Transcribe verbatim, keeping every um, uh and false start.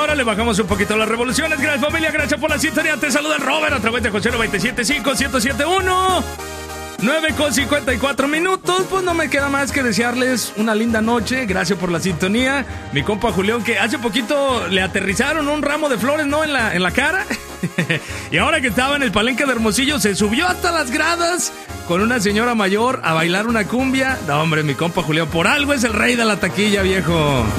hora le bajamos un poquito las revoluciones. Gracias, familia, gracias por la sintonía. Te saluda el Robert a través de José noventa y siete punto cinco, ciento siete punto uno. nueve con cincuenta y cuatro minutos. Pues no me queda más que desearles una linda noche. Gracias por la sintonía. Mi compa Julián, que hace poquito le aterrizaron un ramo de flores, ¿no? En la, en la cara. Y ahora que estaba en el palenque de Hermosillo, se subió hasta las gradas con una señora mayor a bailar una cumbia. No, hombre, mi compa Julián, por algo es el rey de la taquilla, viejo.